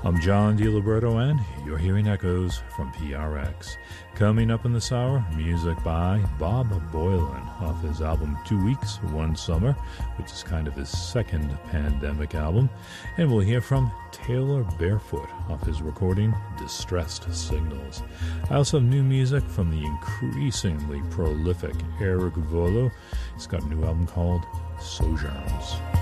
I'm John DiLiberto, and you're hearing echoes from PRX. Coming up in this hour, music by Bob Boilen off his album 2 Weeks, 1 Summer, which is kind of his second pandemic album. And we'll hear from Taylor Barefoot off his recording Distressed Signals. I also have new music from the increasingly prolific Eric Volo. He's got a new album called Sojourns.